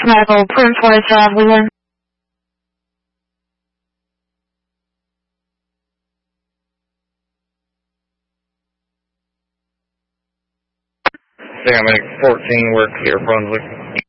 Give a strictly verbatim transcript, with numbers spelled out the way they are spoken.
Michael, Prince White Drive, Wheeler. Paramedic fourteen, we're clear, Brunswick.